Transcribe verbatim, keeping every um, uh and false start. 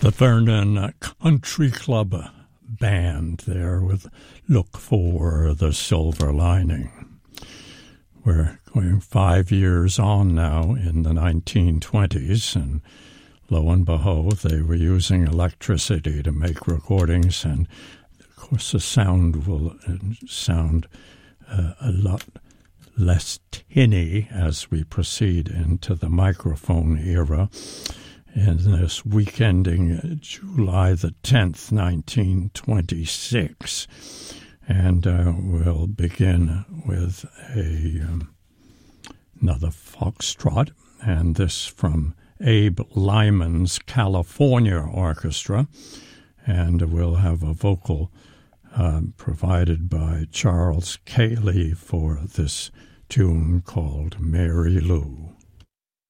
The Vernon Country Club Band there with Look for the Silver Lining. We're going five years on now in the nineteen twenties, and lo and behold, they were using electricity to make recordings, and of course the sound will sound uh, a lot less tinny as we proceed into the microphone era. In this week ending July the tenth, nineteen twenty-six. And uh, we'll begin with a um, another foxtrot, and this from Abe Lyman's California Orchestra. And we'll have a vocal um, provided by Charles Cayley for this tune called Mary Lou.